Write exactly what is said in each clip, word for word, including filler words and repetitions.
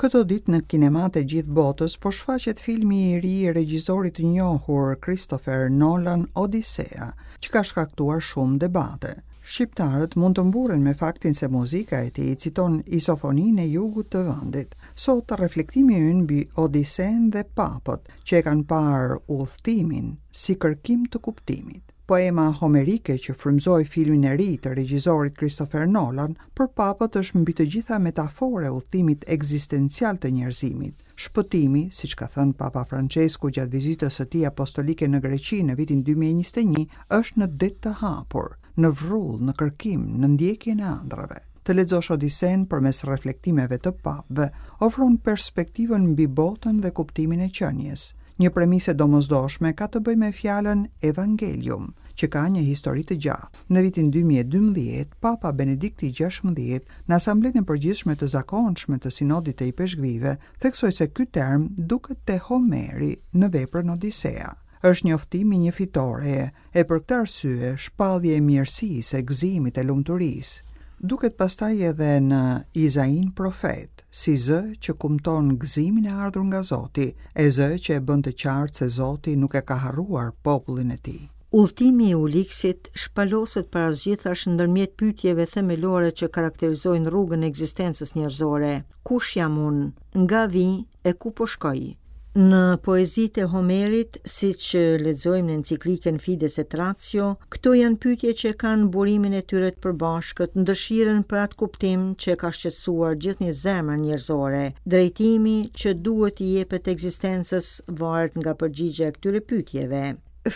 Këto ditë në kinemat e gjithë botës po shfaqet filmi i ri i regjisorit të njohur Christopher Nolan, Odisea, që ka shkaktuar shumë debate. Shqiptarët mund të mburen me faktin se muzika e tij citon isofoninë e jugut të vendit. Sot reflektimi ynë mbi Odisen dhe papët që e kanë parë udhëtimin si kërkim të kuptimit. Poema homerike që frymëzoi filmin e ri të regjisorit Christopher Nolan për papët është mbi të gjitha metafore e udhëtimit ekzistencial të njerëzimit. Shpëtimi, siç ka thënë Papa Francesku gjatë vizitës së tij apostolike në Greqi në vitin dy mijë e njëzet e një, është në det të hapur, në vrull, në kërkim, në ndjekjen e ëndrave. Të lexosh Odisen përmes reflektimeve të papëve ofron perspektivën mbi botën dhe kuptimin e qenies. Një premisë domosdoshme ka të bëjë me fjalën evangelium, që ka një histori të gjatë. Në vitin dy mijë e dymbëdhjetë, Papa Benedikti gjashtëmbëdhjetë në Asamblenë e Përgjithshme të Zakonshme të Sinodit të i Peshqvive theksoi se ky term duket te Homeri në veprën Odisea. Është njoftimi një fitoreje, e për këtë arsye shpallje e mirësisë, e gëzimit, e lumturisë. Duket pastaj edhe në Izain profet, si zë që kumton gëzimin e ardhur nga Zoti, e zë që e bën të qartë se Zoti nuk e ka harruar popullin e tij. Udhëtimi i Uliksit shpaloset parazgjithash ndërmjet pyetjeve themelore që karakterizojnë rrugën e ekzistencës njerëzore. Kush jam unë? Nga vi e ku po shkoj? Në poezitë e Homerit, siç lexojmë në enciklikën Fides et Ratio, këto janë pyetje që kanë burimin e tyre të përbashkët në dëshirën për atë kuptim që ka shqetësuar gjithnjë zemër njerëzore. Drejtimi që duhet i jepet ekzistencës varet nga përgjigjja e këtyre pyetjeve.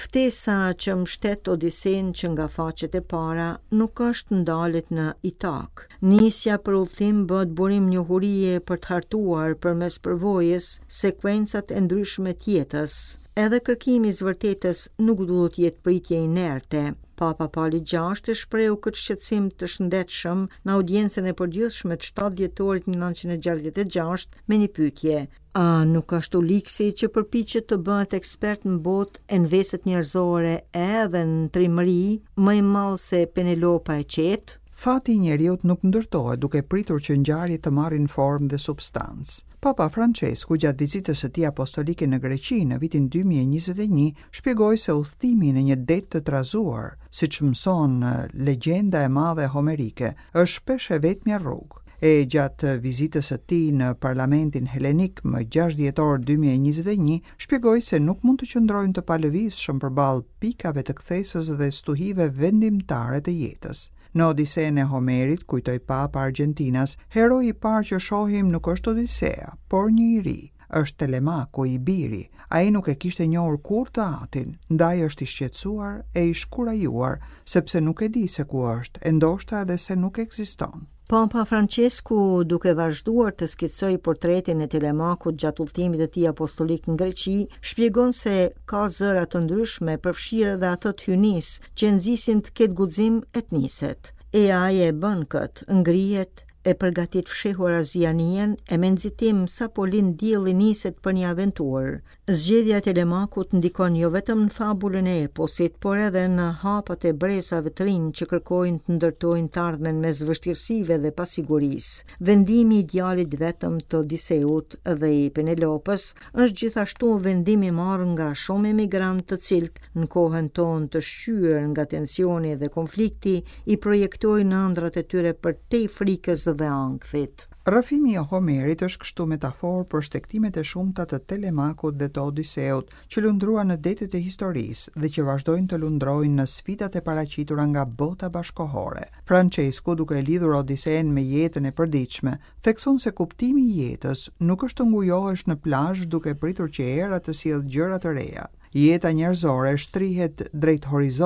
Ftesa që mbështet Odisen që nga faqet e para nuk është ndalet në Itak. Nisja për udhëtim bëhet burim njohurie për të hartuar përmes përvojës sekuencat e ndryshme të jetës. Edhe kërkimi i zërtetës nuk duhet të jetë pritje inerte. Papa Pali gjashtë shprehu këtë shqetësim të shëndetshëm në audiencën e përgjithshme të shtatë dhjetorit një mijë nëntëqind e gjashtëdhjetë e gjashtë me një pyetje: a nuk është Uliksi që përpiqet të bëhet ekspert në botë e në veset njerëzore edhe në trimëri më i madh se Penelopa e qetë? Fati i njeriut nuk ndërtohet duke pritur që ngjarjet të marrin formë dhe substancë. Papa Francesku gjatë vizitës së tij apostolike në Greqi në vitin dy mijë e njëzet e një shpjegoi se udhëtimi në një det të trazuar, siç mëson legjenda e madhe homerike, është shpesh e vetmja rrugë. E gjatë vizitës së tij në Parlamentin Helenik më gjashtë dhjetor dy mijë e njëzet e një shpjegoi se nuk mund të qëndrojnë të palëvizshëm përballë pikave të kthesës dhe stuhive vendimtare të jetës. Në Odisen e Homerit, kujtoi Papa Argentinas, heroi i parë që shohim nuk është Odisea, por një i ri, është Telemaku i biri. Ai nuk e kishte njohur kurrë të atin, ndaj është i shqetësuar e i shkurajuar, sepse nuk e di se ku është, e ndoshta edhe se nuk ekziston. Papa Francesku, duke vazhduar të skicoj portretin e Telemakut gjatë udhëtimit të tij apostolik në Greqi, shpjegon se ka zëra të ndryshme, përfshirë edhe ato të hynis, që nxisin të ketë guxim e të niset. E ai e bën këtë, ngrihet, e përgatit fshehur azianien e me nxitim sa po lind dielli niset për një aventurë. Zgjedhja e Telemakut ndikon jo vetëm në fabulën e eposit, por edhe në hapat e bresave të rinj që kërkojnë të ndërtojnë të ardhmen mes vështirësive dhe pasigurisë. Vendimi i djalit vetëm të Odiseut dhe i Penelopës është gjithashtu vendim i marrë nga shumë emigrantë të cilët në kohën tonë të shqyer nga tensioni dhe konflikti i projektojnë ëndrat e tyre për te frikës dhe ankthit. Rrëfimi i Homerit është kështu metaforë për shtektimet e shumta të Telemakut dhe të Odiseut, që lundruan në detet e historisë dhe që vazhdojnë të lundrojnë në sfidat e paraqitura nga bota bashkohore. Francesku, duke lidhur Odisen me jetën e përditshme, thekson se kuptimi i jetës nuk është të ngujohesh në plazh duke pritur që era të sjellë gjëra të reja. Jeta njerëzore shtrihet drejt horizontit